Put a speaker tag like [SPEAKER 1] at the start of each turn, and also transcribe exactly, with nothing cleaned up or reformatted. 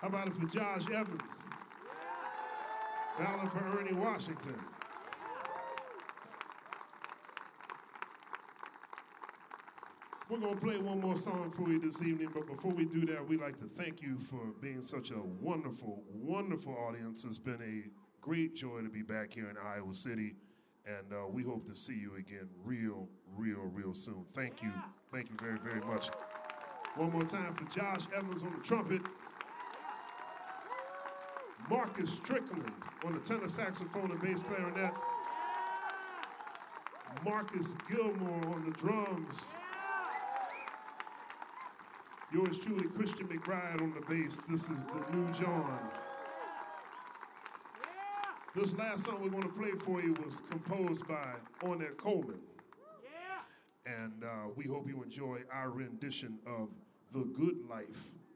[SPEAKER 1] about it for Josh Evans? Valor for Ernie Washington. We're going to play one more song for you this evening, but before we do that, we'd like to thank you for being such a wonderful, wonderful audience. It's been a great joy to be back here in Iowa City, and uh, we hope to see you again real, real, real soon. Thank you. Thank you very, very much. One more time for Josh Evans on the trumpet, Marcus Strickland on the tenor saxophone and bass clarinet, Marcus Gilmore on the drums, yours truly, Christian McBride on the bass. This is the New John. This last song we're going to play for you was composed by Ornette Coleman. And uh, we hope you enjoy our rendition of The Good Life.